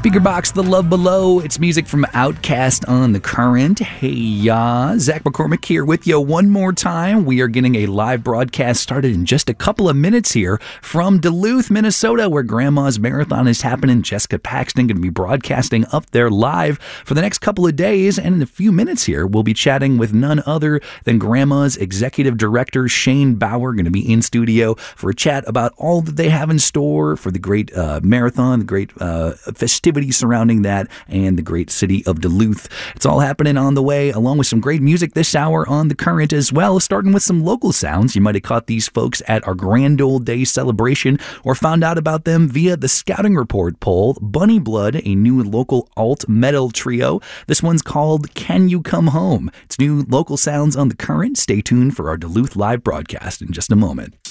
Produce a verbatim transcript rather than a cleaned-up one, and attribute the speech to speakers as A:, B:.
A: Speaker Box, The Love Below. It's music from Outkast on The Current. Hey, ya. Zach McCormick here with you one more time. We are getting a live broadcast started in just a couple of minutes here from Duluth, Minnesota, where Grandma's Marathon is happening. Jessica Paxton going to be broadcasting up there live for the next couple of days. And in a few minutes here, we'll be chatting with none other than Grandma's executive director, Shane Bauer, going to be in studio for a chat about all that they have in store for the great uh, marathon, the great uh, festivities surrounding that, and the great city of Duluth. It's all happening on the way, along with some great music this hour on The Current as well, starting with some local sounds. You might have caught these folks at our Grand Old Day celebration or found out about them via the Scouting Report poll. Bunny Blood, a new local alt metal trio. This one's called Can You Come Home? It's new local sounds on The Current. Stay tuned for our Duluth live broadcast in just a moment.